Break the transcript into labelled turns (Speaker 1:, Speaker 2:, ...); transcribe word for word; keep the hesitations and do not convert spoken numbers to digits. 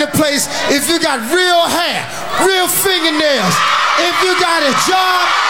Speaker 1: that place if you got real hair, real fingernails, if you got a job,